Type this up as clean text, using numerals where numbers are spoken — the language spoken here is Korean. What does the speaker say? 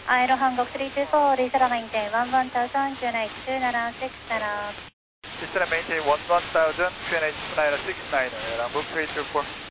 Aero Hangok 324, Lisa maintain 11,000, QNH 2969. Lisa maintain 11,000, QNH 2969, Move 324.